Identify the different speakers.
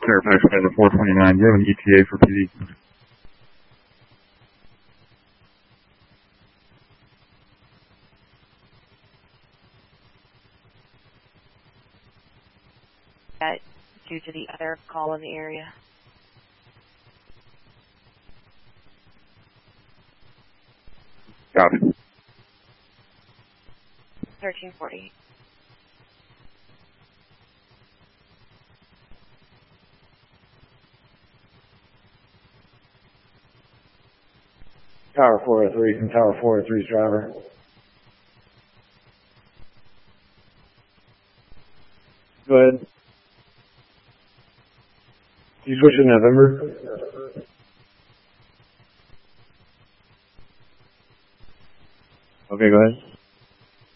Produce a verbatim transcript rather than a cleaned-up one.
Speaker 1: Fairfax Driver four twenty-nine. Do you have an E T A for P D?
Speaker 2: That due to the other call in the area.
Speaker 1: Copy.
Speaker 2: thirteen forty.
Speaker 3: Tower four oh three from Tower four oh three's driver. Go ahead. You switch to November? Okay, go ahead.